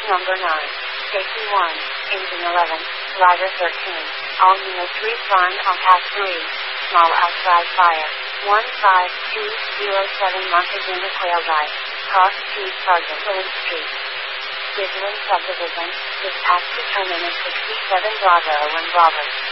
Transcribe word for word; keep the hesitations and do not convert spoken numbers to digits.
number nine. Safety one. Engine eleven. Rider thirteen. All units respond on path three. Small outside fire. one five two zero seven Montezuma Quail Drive. Cross Street Sergeant William Street. Midland Subdivision. Dispatch to terminus sixty-seven Bravo one Bravo.